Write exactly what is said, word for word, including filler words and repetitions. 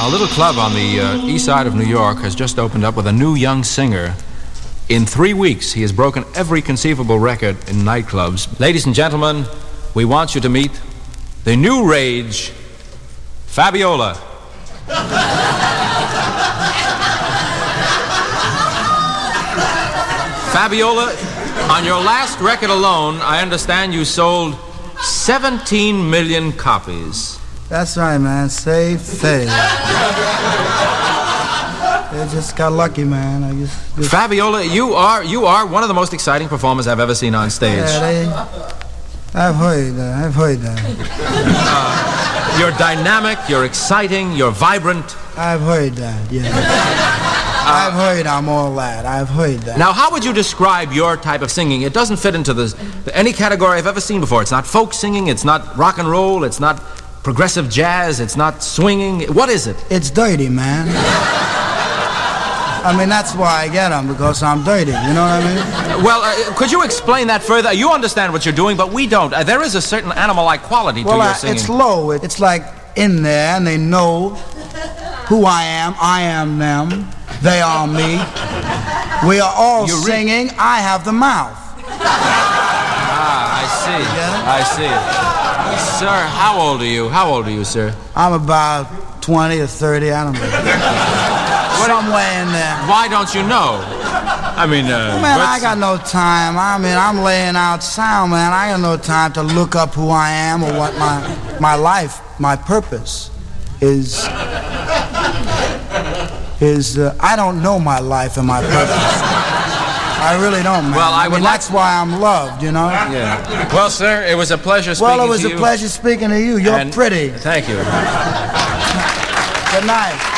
a little club on the uh, east side of New York has just opened up with a new young singer. In three weeks, he has broken every conceivable record in nightclubs. Ladies and gentlemen, we want you to meet the new rage, Fabiola. Fabiola, on your last record alone, I understand you sold seventeen million copies. That's right, man. Save face. They just got lucky, man. I just, just... Fabiola, you are you are one of the most exciting performers I've ever seen on stage. Yeah, they, I've heard that. I've heard that. Uh, you're dynamic, you're exciting, you're vibrant. I've heard that, yeah. uh, I've heard I'm all that. I've heard that. Now, how would you describe your type of singing? It doesn't fit into the, any category I've ever seen before. It's not folk singing, it's not rock and roll, it's not progressive jazz, it's not swinging. What is it? It's dirty, man. I mean, that's why I get them, because I'm dirty, you know what I mean? Well, uh, could you explain that further? You understand what you're doing, but we don't. Uh, there is a certain animal-like quality well, to your I, singing. It's low. It's like in there, and they know who I am. I am them. They are me. We are all you singing. I have the mouth. Ah, I see. I see. Sir, how old are you? How old are you, sir? I'm about twenty or thirty, I don't know. Somewhere in there. Why don't you know? I mean, uh... Man, I got no time. I mean, I'm laying out sound, man. I got no time to look up who I am or what my, my life, my purpose is... is, uh, I don't know my life and my purpose. I really don't, man. Well, I, I would mean, like... that's why I'm loved, you know? Yeah. Well, sir, it was a pleasure speaking to you. Well, it was a pleasure speaking to you. You're and pretty. Thank you. Good night.